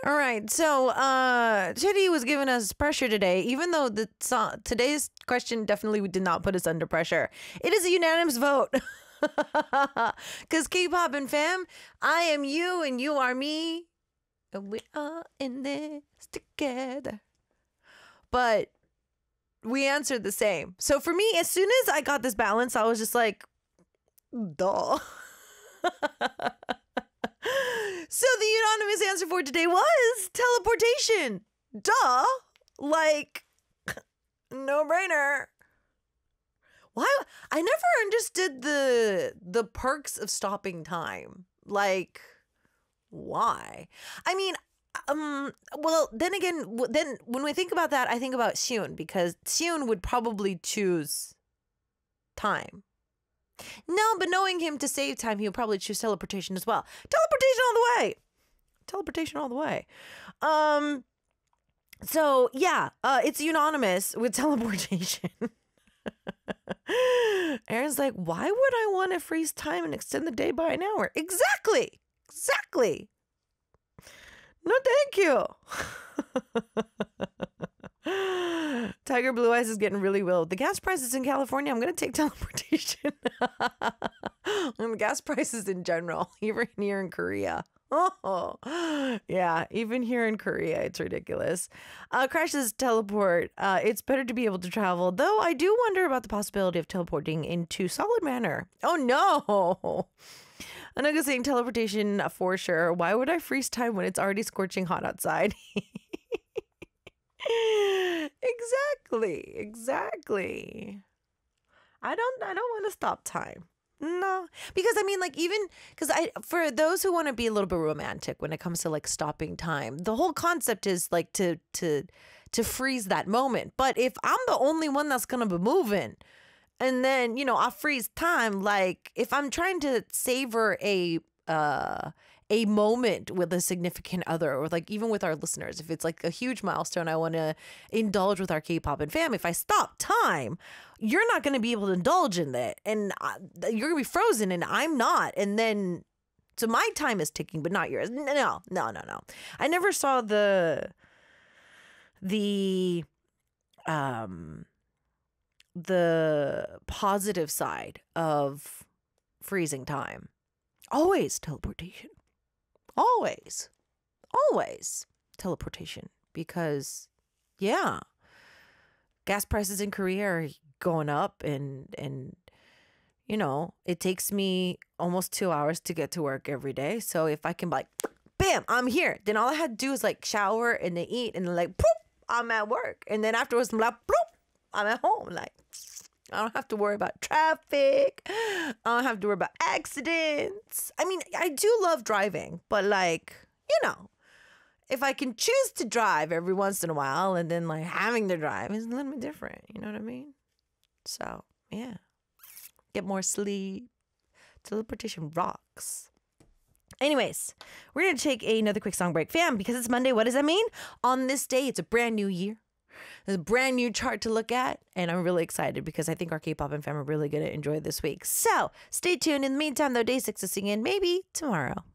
All right. So, Chitty was giving us pressure today, even though today's question definitely did not put us under pressure. It is a unanimous vote. Because K-pop and fam, I am you and you are me. And we are in this together. But we answered the same. So for me, as soon as I got this balance, I was just like, duh. So the unanimous answer for today was teleportation. Duh. Like, no brainer. Why? I never understood the perks of stopping time. Like, why? I mean, well, then again, then when we think about that, I think about Xion, because Xion would probably choose time. No, but knowing him to save time, he would probably choose teleportation as well. Teleportation all the way. Teleportation all the way. So yeah, it's unanimous with teleportation. Aaron's like, why would I want to freeze time and extend the day by an hour? Exactly. No, thank you. Tiger Blue Eyes is getting really low. The gas prices in California, I'm going to take teleportation. And the gas prices in general, even here in Korea. Oh, yeah, even here in Korea, it's ridiculous. Crashes teleport. It's better to be able to travel, though I do wonder about the possibility of teleporting into solid manner. Oh, no. Anaga saying teleportation for sure. Why would I freeze time when it's already scorching hot outside? Exactly. I don't want to stop time. No, because I mean, like, even because for those who want to be a little bit romantic when it comes to like stopping time, the whole concept is like to freeze that moment. But if I'm the only one that's gonna be moving, and then I freeze time, like if I'm trying to savor a moment with a significant other, or like even with our listeners, if it's like a huge milestone I want to indulge with our K-pop and fam, if I stop time, you're not going to be able to indulge in that, and you're going to be frozen and I'm not, and then so my time is ticking but not yours. No. I never saw the positive side of freezing time. Always teleportation. Always teleportation, because yeah, gas prices in Korea are going up, and it takes me almost 2 hours to get to work every day. So if I can like bam, I'm here, then all I had to do is like shower and then eat, and then like poop, I'm at work, and then afterwards I'm like poop, I'm at home. Like I don't have to worry about traffic. I don't have to worry about accidents. I mean, I do love driving, but like, if I can choose to drive every once in a while, and then like having to drive is a little bit different. You know what I mean? So yeah, get more sleep. Teleportation rocks. Anyways, we're going to take another quick song break, fam, because it's Monday. What does that mean? On this day, it's a brand new year. There's a brand new chart to look at, and I'm really excited because I think our K-pop and fam are really going to enjoy this week. So stay tuned. In the meantime, though, day 6 is singing maybe tomorrow.